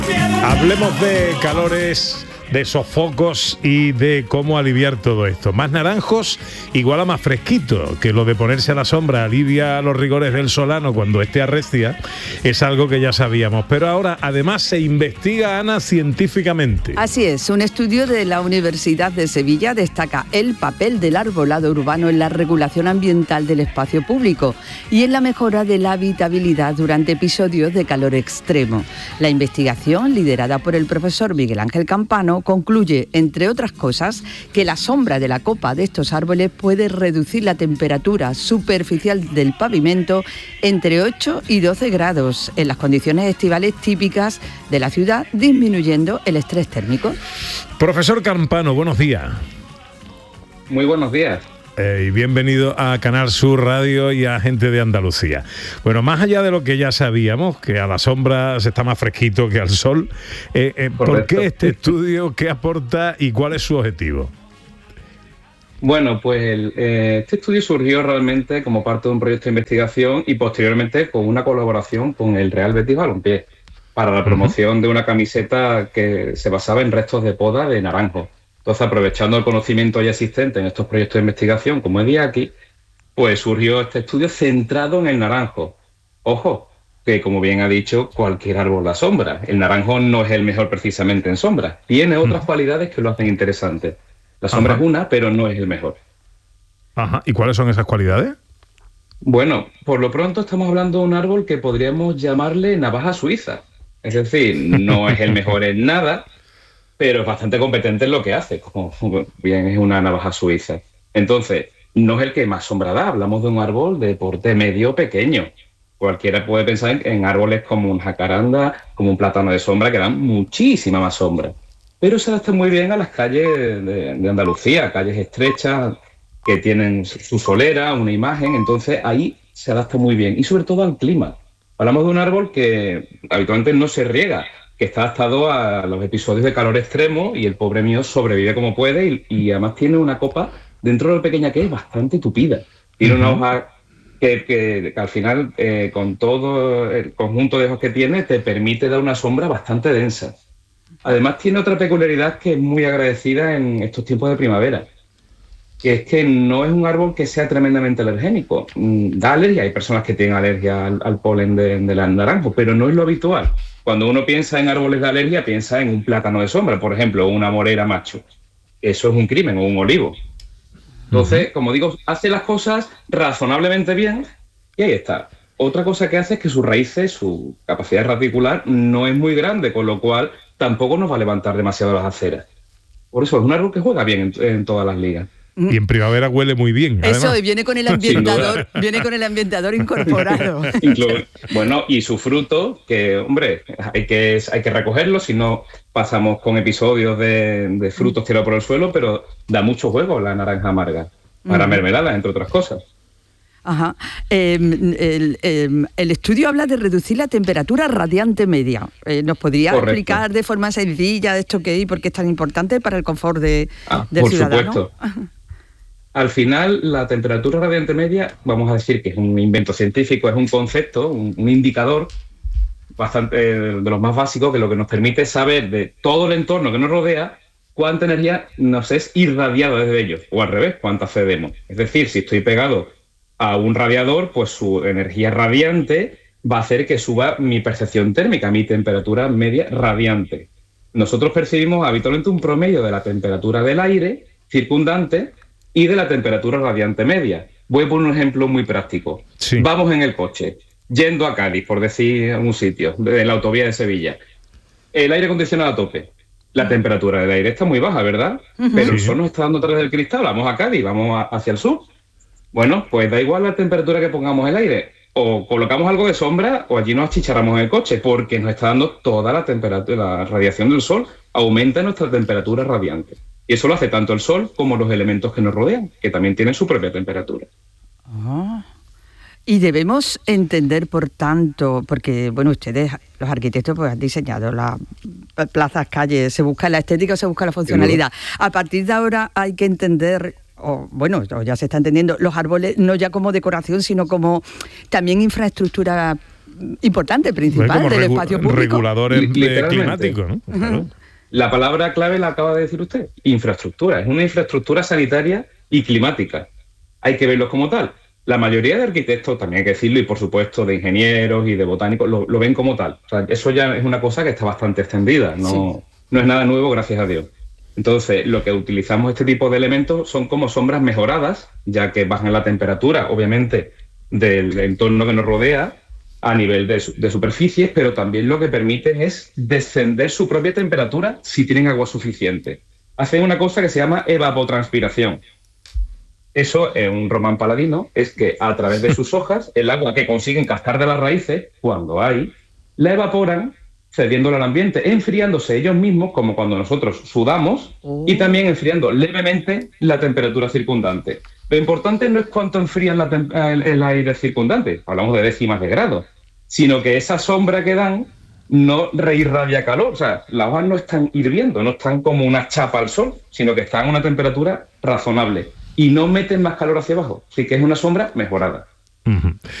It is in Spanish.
Hablemos de calores, de sofocos y de cómo aliviar todo esto. Más naranjos igual a más fresquito, que lo de ponerse a la sombra alivia los rigores del solano cuando esté arrecia, es algo que ya sabíamos. Pero ahora además se investiga, Ana, científicamente. Así es, un estudio de la Universidad de Sevilla destaca el papel del arbolado urbano en la regulación ambiental del espacio público y en la mejora de la habitabilidad durante episodios de calor extremo. La investigación, liderada por el profesor Miguel Ángel Campano, concluye, entre otras cosas, que la sombra de la copa de estos árboles puede reducir la temperatura superficial del pavimento entre 8 y 12 grados en las condiciones estivales típicas de la ciudad, disminuyendo el estrés térmico. Profesor Campano, buenos días. Muy buenos días. Y bienvenido a Canal Sur Radio y a Gente de Andalucía. Bueno, más allá de lo que ya sabíamos, que a la sombra se está más fresquito que al sol, ¿por qué este estudio? ¿Qué aporta y cuál es su objetivo? Bueno, pues este estudio surgió realmente como parte de un proyecto de investigación y posteriormente con una colaboración con el Real Betis Balompié para la promoción de una camiseta que se basaba en restos de poda de naranjo. Entonces, aprovechando el conocimiento ya existente en estos proyectos de investigación, como es aquí, pues surgió este estudio centrado en el naranjo. Ojo, que como bien ha dicho, cualquier árbol da sombra. El naranjo no es el mejor precisamente en sombra. Tiene otras cualidades que lo hacen interesante. La sombra es una, pero no es el mejor. Ajá. ¿Y cuáles son esas cualidades? Bueno, por lo pronto estamos hablando de un árbol que podríamos llamarle navaja suiza. Es decir, no es el mejor en nada, pero es bastante competente en lo que hace, como bien es una navaja suiza. Entonces, no es el que más sombra da, hablamos de un árbol de porte medio pequeño. Cualquiera puede pensar en árboles como un jacaranda, como un plátano de sombra, que dan muchísima más sombra. Pero se adapta muy bien a las calles de Andalucía, calles estrechas, que tienen su solera, una imagen, entonces ahí se adapta muy bien. Y sobre todo al clima. Hablamos de un árbol que habitualmente no se riega, que está adaptado a los episodios de calor extremo y el pobre mío sobrevive como puede y además tiene una copa, dentro de lo pequeña que es, bastante tupida. Tiene una hoja que al final, con todo el conjunto de hojas que tiene, te permite dar una sombra bastante densa. Además tiene otra peculiaridad que es muy agradecida en estos tiempos de primavera, que es que no es un árbol que sea tremendamente alergénico. Da alergia, hay personas que tienen alergia al polen del naranjo, pero no es lo habitual. Cuando uno piensa en árboles de alergia, piensa en un plátano de sombra, por ejemplo, o una morera macho. Eso es un crimen, o un olivo. Entonces, como digo, hace las cosas razonablemente bien y ahí está. Otra cosa que hace es que sus raíces, su capacidad radicular, no es muy grande, con lo cual tampoco nos va a levantar demasiado las aceras. Por eso es un árbol que juega bien en todas las ligas. Y en primavera huele muy bien. Además. Eso, y viene con el ambientador incorporado. Bueno, y su fruto, que, hombre, hay que recogerlo, si no pasamos con episodios de frutos tirados por el suelo, pero da mucho juego la naranja amarga, para mermeladas, entre otras cosas. Ajá. El estudio habla de reducir la temperatura radiante media. ¿Nos podría explicar de forma sencilla de esto que y por qué es tan importante para el confort del ciudadano? Por supuesto. Al final, la temperatura radiante media, vamos a decir que es un invento científico, es un concepto, un indicador bastante de los más básicos, que lo que nos permite saber de todo el entorno que nos rodea cuánta energía nos es irradiada desde ellos, o al revés, cuánta cedemos. Es decir, si estoy pegado a un radiador, pues su energía radiante va a hacer que suba mi percepción térmica, mi temperatura media radiante. Nosotros percibimos habitualmente un promedio de la temperatura del aire circundante y de la temperatura radiante media. Voy a poner un ejemplo muy práctico. Sí. Vamos en el coche, yendo a Cádiz, por decir un sitio, de la autovía de Sevilla. El aire acondicionado a tope. La temperatura del aire está muy baja, ¿verdad? Pero el sol nos está dando a través del cristal. Vamos a Cádiz, vamos hacia el sur. Bueno, pues da igual la temperatura que pongamos el aire. O colocamos algo de sombra o allí nos achicharramos en el coche, porque nos está dando toda la temperatura, la radiación del sol aumenta nuestra temperatura radiante. Y eso lo hace tanto el sol como los elementos que nos rodean, que también tienen su propia temperatura. Y debemos entender, por tanto, porque, bueno, ustedes, los arquitectos, pues han diseñado las plazas, calles, se busca la estética o se busca la funcionalidad. A partir de ahora hay que entender, o ya se está entendiendo, los árboles no ya como decoración, sino como también infraestructura importante, principal del espacio público. Reguladores climáticos, ¿no? Claro. La palabra clave la acaba de decir usted, infraestructura. Es una infraestructura sanitaria y climática. Hay que verlos como tal. La mayoría de arquitectos, también hay que decirlo, y por supuesto de ingenieros y de botánicos, lo ven como tal. O sea, eso ya es una cosa que está bastante extendida, no es nada nuevo, gracias a Dios. Entonces, lo que utilizamos este tipo de elementos son como sombras mejoradas, ya que bajan la temperatura, obviamente, del entorno que nos rodea, a nivel de superficies, pero también lo que permiten es descender su propia temperatura si tienen agua suficiente. Hacen una cosa que se llama evapotranspiración. Eso, en un román paladino, es que a través de sus hojas, el agua que consiguen captar de las raíces, cuando hay, la evaporan cediéndola al ambiente, enfriándose ellos mismos, como cuando nosotros sudamos, y también enfriando levemente la temperatura circundante. Lo importante no es cuánto enfrían el aire circundante, hablamos de décimas de grado, sino que esa sombra que dan no reirradia calor. O sea, las hojas no están hirviendo, no están como una chapa al sol, sino que están a una temperatura razonable y no meten más calor hacia abajo. Así que es una sombra mejorada.